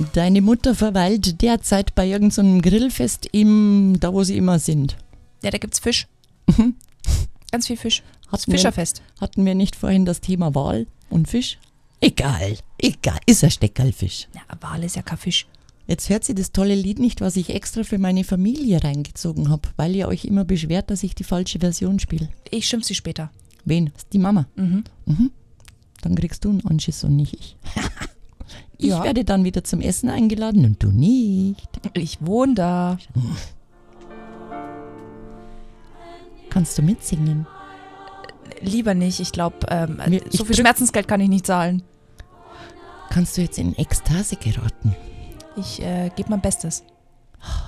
Deine Mutter verweilt derzeit bei irgendeinem Grillfest da wo sie immer sind. Ja, da gibt's Fisch. Ganz viel Fisch. Fischerfest. Hatten wir nicht vorhin das Thema Wal und Fisch? Egal, ist ein Steckerlfisch. Ja, Wal ist ja kein Fisch. Jetzt hört sie das tolle Lied nicht, was ich extra für meine Familie reingezogen habe, weil ihr euch immer beschwert, dass ich die falsche Version spiele. Ich schimpf sie später. Wen? Die Mama? Mhm. Dann kriegst du einen Anschiss und nicht ich. Ich Ja. werde dann wieder zum Essen eingeladen und du nicht. Ich wohne da. Kannst du mitsingen? Lieber nicht. Ich glaube, Ich so viel Schmerzensgeld kann ich nicht zahlen. Kannst du jetzt in Ekstase geraten? Ich gebe mein Bestes.